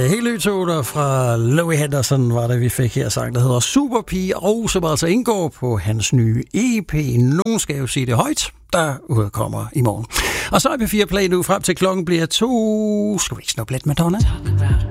Helt øtoter fra Louis Henderson var det, vi fik her sang, der hedder Superpige, og som altså indgår på hans nye EP. Nogen skal jo sige det højt, der udkommer i morgen. Og så er vi 4 Play nu frem til klokken bliver 2. Skal vi ikke snuppe lidt Madonna?